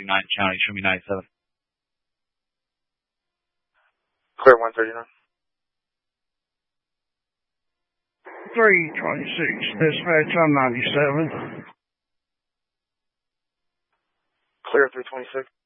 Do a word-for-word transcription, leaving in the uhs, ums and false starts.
nine County, show me ninety-seven. Clear one thirty-nine. three twenty-six, dispatch on ninety-seven. Clear three twenty-six.